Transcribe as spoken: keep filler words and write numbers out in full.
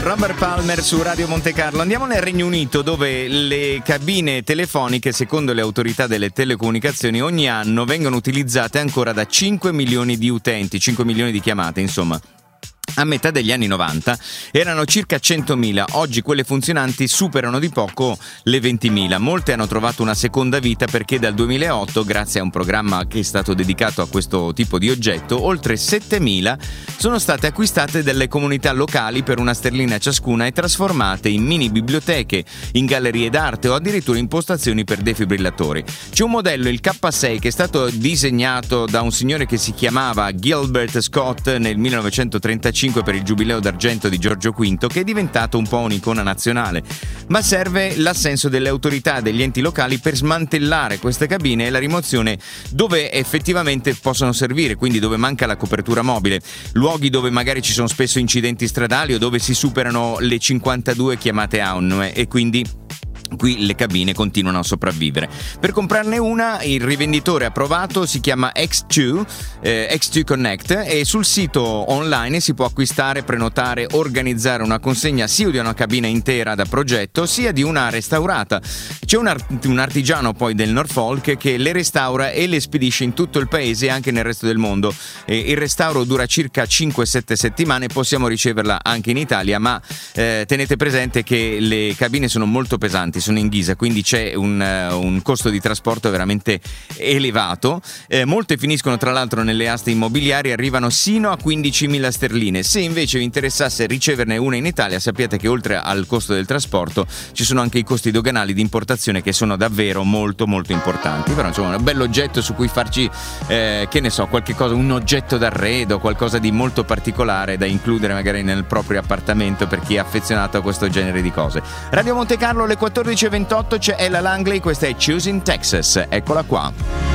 Robert Palmer su Radio Monte Carlo. Andiamo nel Regno Unito, dove le cabine telefoniche, secondo le autorità delle telecomunicazioni, ogni anno vengono utilizzate ancora da cinque milioni di utenti, cinque milioni di chiamate, insomma. A metà degli anni novanta erano circa centomila, oggi quelle funzionanti superano di poco le ventimila. Molte hanno trovato una seconda vita perché dal duemilaotto, grazie a un programma che è stato dedicato a questo tipo di oggetto, oltre settemila sono state acquistate dalle comunità locali per una sterlina ciascuna e trasformate in mini biblioteche, in gallerie d'arte o addirittura in postazioni per defibrillatori. C'è un modello, il K sei, che è stato disegnato da un signore che si chiamava Gilbert Scott nel millenovecentotrentacinque per il giubileo d'argento di Giorgio V, che è diventato un po' un'icona nazionale. Ma serve l'assenso delle autorità e degli enti locali per smantellare queste cabine e la rimozione dove effettivamente possono servire, quindi dove manca la copertura mobile, luoghi dove magari ci sono spesso incidenti stradali o dove si superano le cinquantadue chiamate annue e quindi qui le cabine continuano a sopravvivere. Per comprarne una il rivenditore approvato si chiama X due, eh, X due Connect, e sul sito online si può acquistare, prenotare, organizzare una consegna sia di una cabina intera da progetto sia di una restaurata. C'è un, art- un artigiano poi del Norfolk che le restaura e le spedisce in tutto il paese e anche nel resto del mondo. E il restauro dura circa cinque sette settimane, possiamo riceverla anche in Italia, ma eh, tenete presente che le cabine sono molto pesanti, sono in ghisa, quindi c'è un, uh, un costo di trasporto veramente elevato. Eh, molte finiscono tra l'altro nelle aste immobiliari, arrivano sino a quindicimila sterline. Se invece vi interessasse riceverne una in Italia, sappiate che oltre al costo del trasporto ci sono anche i costi doganali di importazione che sono davvero molto molto importanti. Però insomma un bell'oggetto su cui farci eh, che ne so, qualche cosa, un oggetto d'arredo, qualcosa di molto particolare da includere magari nel proprio appartamento per chi è affezionato a questo genere di cose. Radio Monte Carlo, le quattordici e ventotto, c'è Ella Langley, questa è Choosing Texas, eccola qua.